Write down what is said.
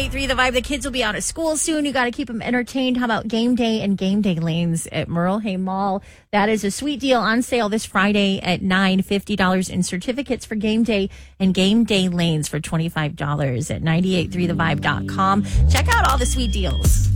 98.3 The Vibe. The kids will be out of school soon. You got to keep them entertained. How about game day and game day lanes at Merle Hay Mall? That is a sweet deal on sale this Friday at $9, $50 in certificates for game day and game day lanes for $25 at 983thevibe.com. Check out all the sweet deals.